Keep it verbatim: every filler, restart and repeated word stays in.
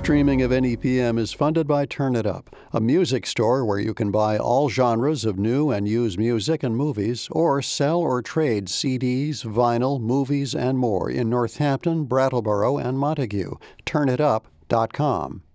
streaming of N E P M is funded by Turn It Up, a music store where you can buy all genres of new and used music and movies, or sell or trade C Ds, vinyl, movies, and more in Northampton, Brattleboro, and Montague. turn it up dot com.